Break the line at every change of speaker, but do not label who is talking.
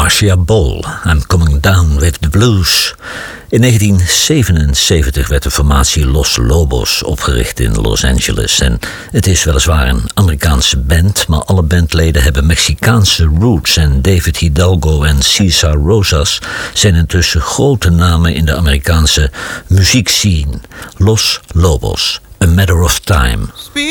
Marcia Ball, I'm Coming Down with the Blues. In 1977 werd de formatie Los Lobos opgericht in Los Angeles. En het is weliswaar een Amerikaanse band, maar alle bandleden hebben Mexicaanse roots. En David Hidalgo en Cesar Rosas zijn intussen grote namen in de Amerikaanse muziekscene. Los Lobos, A Matter of Time.